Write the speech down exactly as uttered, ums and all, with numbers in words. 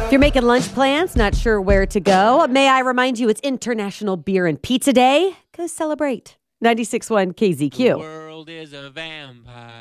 If you're making lunch plans, not sure where to go, may I remind you it's International Beer and Pizza Day? Go celebrate. ninety-six point one K Z Q. The world is a vampire.